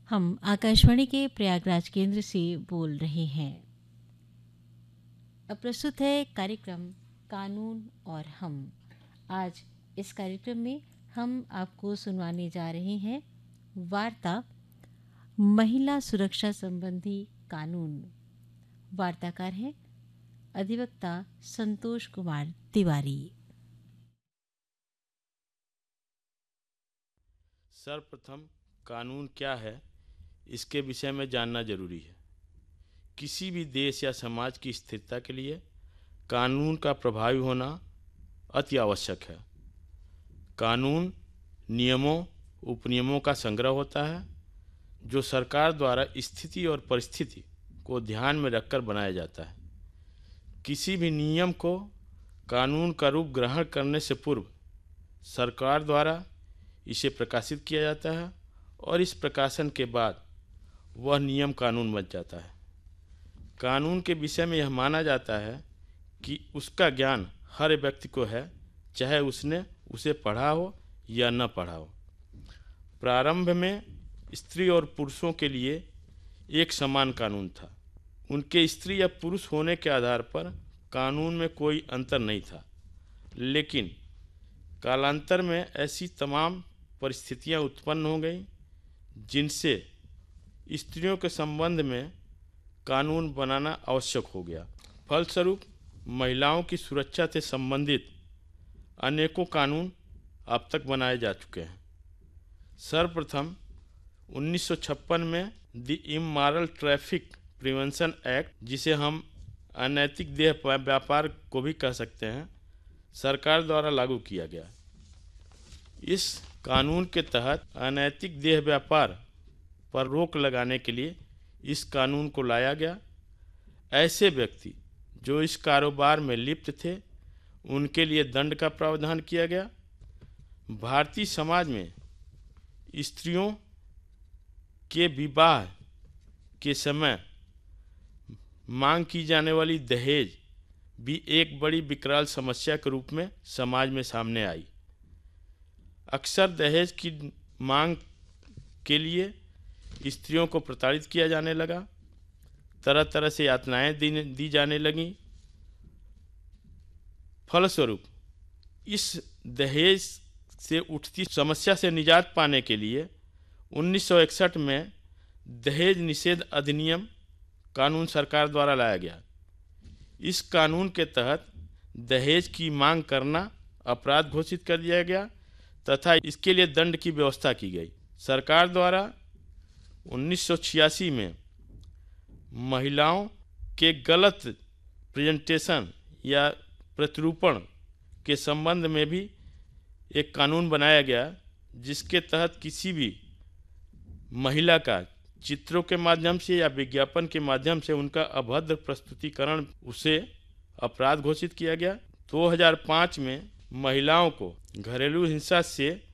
हम आकाशवाणी के प्रयागराज केंद्र से बोल रहे हैं। अब प्रस्तुत है कार्यक्रम कानून और हम। आज इस कार्यक्रम में हम आपको सुनवाने जा रहे हैं वार्ता महिला सुरक्षा संबंधी कानून। वार्ताकार हैं अधिवक्ता संतोष कुमार तिवारी। सर्वप्रथम कानून क्या है, इसके विषय में जानना जरूरी है। किसी भी देश या समाज की स्थिरता के लिए कानून का प्रभावी होना अति आवश्यक है। कानून नियमों उपनियमों का संग्रह होता है जो सरकार द्वारा स्थिति और परिस्थिति को ध्यान में रखकर बनाया जाता है। किसी भी नियम को कानून का रूप ग्रहण करने से पूर्व सरकार द्वारा इसे प्रकाशित किया जाता है और इस प्रकाशन के बाद वह नियम कानून बन जाता है। कानून के विषय में यह माना जाता है कि उसका ज्ञान हर व्यक्ति को है, चाहे उसने उसे पढ़ा हो या न पढ़ा हो। प्रारंभ में स्त्री और पुरुषों के लिए एक समान कानून था। उनके स्त्री या पुरुष होने के आधार पर कानून में कोई अंतर नहीं था, लेकिन कालांतर में ऐसी तमाम परिस्थितियां उत्पन्न हो गईं जिनसे स्त्रियों के संबंध में कानून बनाना आवश्यक हो गया। फलस्वरूप महिलाओं की सुरक्षा से संबंधित अनेकों कानून अब तक बनाए जा चुके हैं। सर्वप्रथम 1956 में the immoral traffic prevention act, जिसे हम अनैतिक देह व्यापार को भी कह सकते हैं, सरकार द्वारा लागू किया गया। इस कानून के तहत अनैतिक देह व्यापार पर रोक लगाने के लिए इस कानून को लाया गया। ऐसे व्यक्ति जो इस कारोबार में लिप्त थे, उनके लिए दंड का प्रावधान किया गया। भारतीय समाज में स्त्रियों के विवाह के समय मांग की जाने वाली दहेज भी एक बड़ी विकराल समस्या के रूप में समाज में सामने आई। अक्सर दहेज की मांग के लिए स्त्रियों को प्रताड़ित किया जाने लगा। तरह तरह से यातनाएं दी जाने लगीं। फलस्वरूप इस दहेज से उठती समस्या से निजात पाने के लिए 1961 में दहेज निषेध अधिनियम कानून सरकार द्वारा लाया गया। इस कानून के तहत दहेज की मांग करना अपराध घोषित कर दिया गया तथा इसके लिए दंड की व्यवस्था की गई। सरकार द्वारा 1986 में महिलाओं के गलत प्रेजेंटेशन या प्रतिरूपण के संबंध में भी एक कानून बनाया गया, जिसके तहत किसी भी महिला का चित्रों के माध्यम से या विज्ञापन के माध्यम से उनका अभद्र प्रस्तुतिकरण उसे अपराध घोषित किया गया। 2005 में महिलाओं को घरेलू हिंसा से